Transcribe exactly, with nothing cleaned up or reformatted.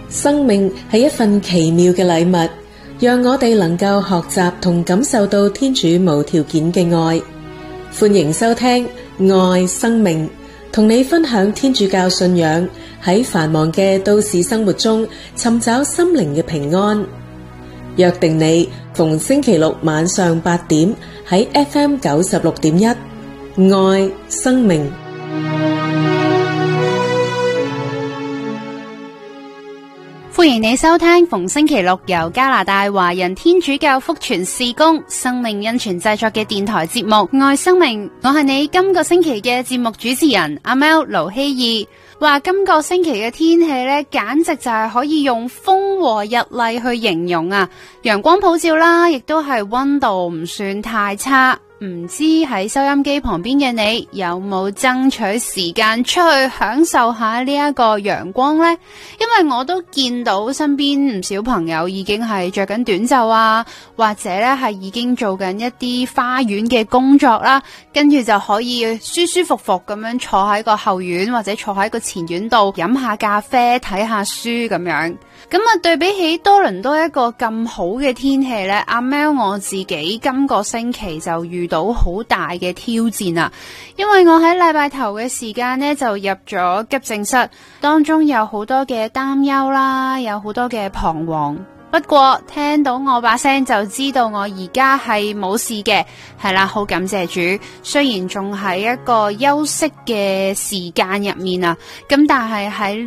生命係一份奇妙嘅禮物，讓我哋能夠學習同感受到天主無條件嘅愛。歡迎收聽愛生命，同你分享天主教信仰喺繁忙嘅都市生活中尋找心靈嘅平安。約定你逢星期六晚上八點喺 F M 九十六點一愛生命。 歡迎你收聽逢星期六由加拿大華人天主教福傳事工生命恩泉製作嘅電台節目《愛生命》，我係你今個星期嘅節目主持人阿 Mel 盧希義。話今個星期嘅天氣咧，簡直就係可以用風和日麗去形容啊！陽光普照啦，亦都係溫度唔算太差。唔知喺收音機旁邊嘅你有冇爭取時間出去享受下呢一個陽光呢？因為我都見到身邊唔少朋友已經係着緊短袖啊，或者咧係已經做緊一啲花園嘅工作啦，跟住就可以舒舒服服咁樣坐喺個後院或者坐喺個前院度飲下咖啡睇下書咁樣。咁啊，對比起多倫多一個咁好嘅天氣呢，阿 Mel 我自己今個星期就遇到好大嘅挑戰啊！因為我喺禮拜頭嘅時間呢，就入咗急症室，當中有好多嘅擔憂啦，有好多嘅彷徨。不過聽到我把聲就知道我而家係冇事嘅，係啦，好感謝主。雖然仲喺一個休息嘅時間入面啊，咁但係喺